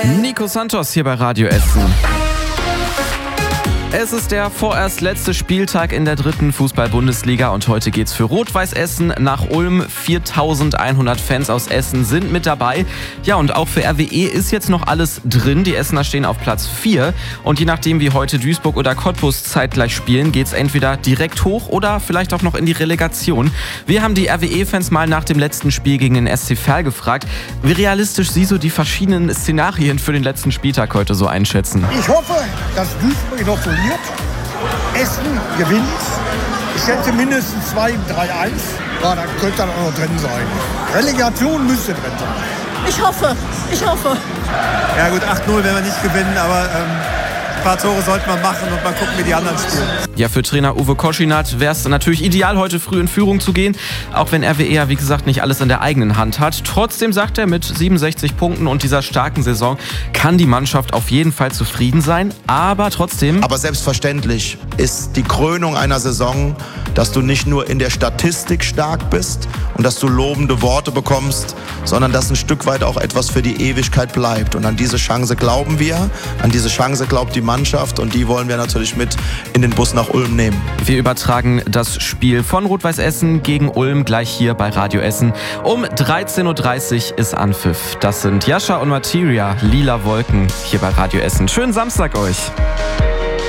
Nico Santos hier bei Radio Essen. Es ist der vorerst letzte Spieltag in der 3. Fußball-Bundesliga und heute geht's für Rot-Weiß Essen nach Ulm. 4.100 Fans aus Essen sind mit dabei. Ja, und auch für RWE ist jetzt noch alles drin. Die Essener stehen auf Platz 4 und je nachdem, wie heute Duisburg oder Cottbus zeitgleich spielen, geht's entweder direkt hoch oder vielleicht auch noch in die Relegation. Wir haben die RWE-Fans mal nach dem letzten Spiel gegen den SC Verl gefragt, wie realistisch sie so die verschiedenen Szenarien für den letzten Spieltag heute so einschätzen. Ich hoffe, dass Duisburg noch verliert. Essen gewinnt. Ich schätze mindestens 2-3-1. Ja, da könnte dann auch noch drin sein. Relegation müsste drin sein. Ich hoffe. Ja gut, 8-0 werden wir nicht gewinnen, aber ein paar Tore sollten wir machen und mal gucken, wie die anderen spielen. Ja, für Trainer Uwe Koschinat wäre es natürlich ideal, heute früh in Führung zu gehen. Auch wenn RWE ja, wie gesagt, nicht alles in der eigenen Hand hat. Trotzdem sagt er, mit 67 Punkten und dieser starken Saison kann die Mannschaft auf jeden Fall zufrieden sein. Aber trotzdem... Aber selbstverständlich ist die Krönung einer Saison, dass du nicht nur in der Statistik stark bist und dass du lobende Worte bekommst, sondern dass ein Stück weit auch etwas für die Ewigkeit bleibt. Und an diese Chance glauben wir, an diese Chance glaubt die Mannschaft und die wollen wir natürlich mit in den Bus nach Ulm nehmen. Wir übertragen das Spiel von Rot-Weiß Essen gegen Ulm gleich hier bei Radio Essen. Um 13.30 Uhr ist Anpfiff. Das sind Jascha und Materia, Lila Wolken hier bei Radio Essen. Schönen Samstag euch.